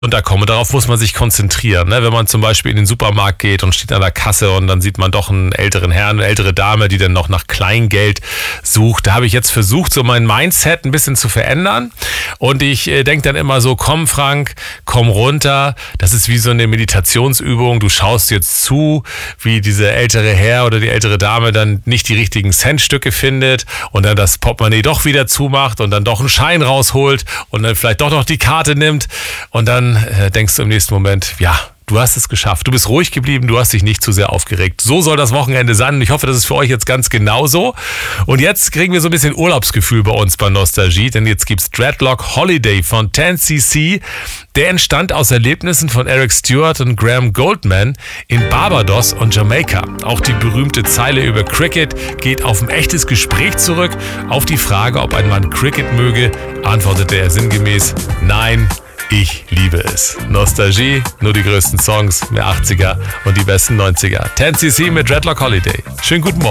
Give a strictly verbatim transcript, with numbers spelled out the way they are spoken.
unterkomme. Darauf muss man sich konzentrieren. Ne? Wenn man zum Beispiel in den Supermarkt geht und steht an der Kasse und dann sieht man doch einen älteren Herrn, eine ältere Dame, die dann noch nach Kleingeld sucht. Da habe ich jetzt versucht, so mein Mindset ein bisschen zu verändern. Und ich äh, denke dann immer so, komm Frank, komm runter. Das ist wie so eine Meditationsübung. Du schaust jetzt zu, wie dieser ältere Herr oder die ältere Dame dann nicht die richtigen Centstücke findet und dann das Portemonnaie doch wieder zumacht und dann doch einen Schein rausholt und dann vielleicht doch noch die Karte nimmt und dann denkst du im nächsten Moment, ja, du hast es geschafft. Du bist ruhig geblieben, du hast dich nicht zu sehr aufgeregt. So soll das Wochenende sein und ich hoffe, das ist für euch jetzt ganz genauso. Und jetzt kriegen wir so ein bisschen Urlaubsgefühl bei uns bei Nostalgie, denn jetzt gibt's Dreadlock Holiday von ten C C. Der entstand aus Erlebnissen von Eric Stewart und Graham Goldman in Barbados und Jamaika. Auch die berühmte Zeile über Cricket geht auf ein echtes Gespräch zurück. Auf die Frage, ob ein Mann Cricket möge, antwortete er sinngemäß, nein, ich liebe es. Nostalgie, nur die größten Songs, mehr achtziger und die besten neunziger. ten C C mit Dreadlock Holiday. Schönen guten Morgen.